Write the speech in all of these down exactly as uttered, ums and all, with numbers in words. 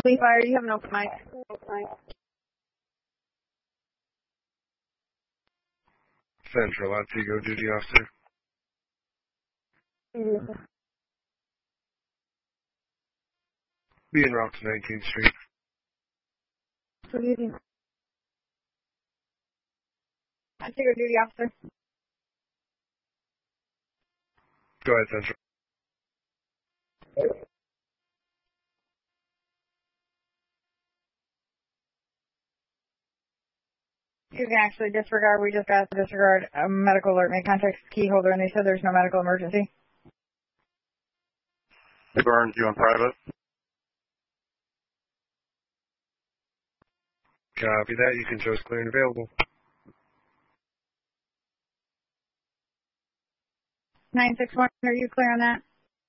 Lee Fire, you have an open mic. Central, Otsego duty officer. Mm-hmm. Be en route to nineteenth Street. What do you think? Otsego duty officer. Go ahead, Central. You can actually disregard, we just got to disregard a medical alert, make contact with key holder, and they said there's no medical emergency. Hey, Burns, you on private? Copy that. You can show us clear and available. nine six one, are you clear on that?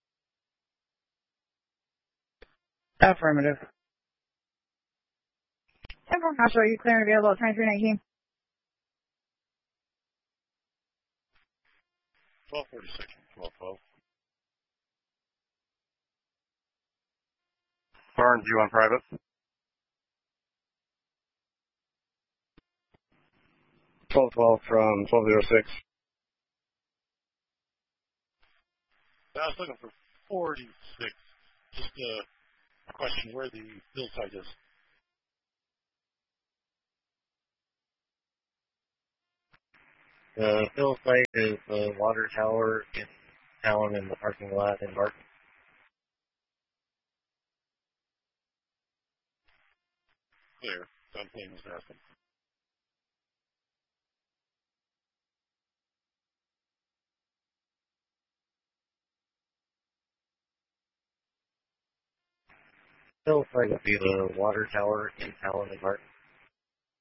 Affirmative. Central House, are you clear and available at twenty-three nineteen? twelve forty-six, twelve twelve. Burns, you on private? twelve twelve from twelve oh six. I was looking for forty-six. Just a question where the bill site is. The fill site is the water tower in town in the parking lot in Martin. Clear. Something was asking. Fill site would be the water tower in town in Martin.